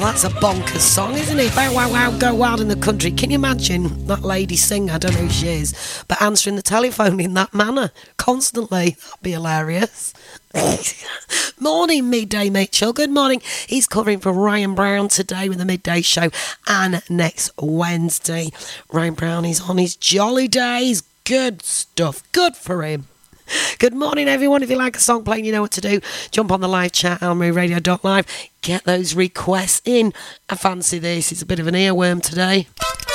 That's a bonkers song, isn't it? Bow wow wow, go wild in the country. Can you imagine that lady singer, I don't know who she is, but answering the telephone in that manner constantly? That'd be hilarious. Morning, Midday Mitchell. Good morning. He's covering for Ryan Brown today with the Midday Show, and next Wednesday, Ryan Brown is on his jolly days. Good stuff. Good for him. Good morning, everyone. If you like a song playing, you know what to do. Jump on the live chat, almerieradio.live. Get those requests in. I fancy this. It's a bit of an earworm today.